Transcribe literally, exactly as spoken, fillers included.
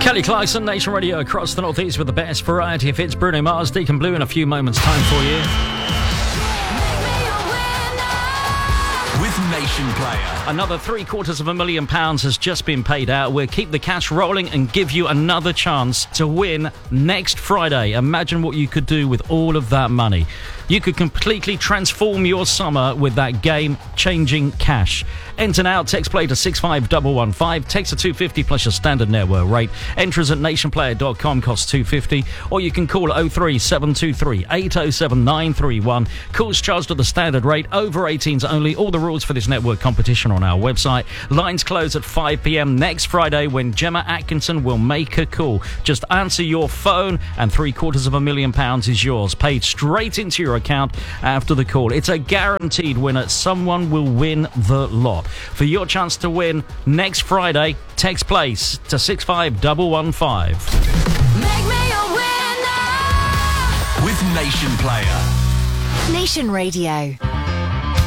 Kelly Clarkson, Nation Radio across the northeast with the best variety of hits. Bruno Mars, Deacon Blue in a few moments' time for you. With Nation Player. Another three quarters of a million pounds has just been paid out. We'll keep the cash rolling and give you another chance to win next Friday. Imagine what you could do with all of that money. You could completely transform your summer with that game-changing cash. Enter now, text play to six five one one five, text to two fifty plus your standard network rate. Enters at nation player dot com, costs two fifty, or you can call oh three seven two three eight oh seven nine three one. Calls charged at the standard rate, over eighteens only. All the rules for this network competition on our website. Lines close at five p.m. next Friday when Gemma Atkinson will make a call. Just answer your phone and three quarters of a million pounds is yours, paid straight into your account after the call. It's a guaranteed winner. Someone will win the lot. For your chance to win next Friday, text place to six five one one five. Make me a winner with Nation Player. Nation Radio.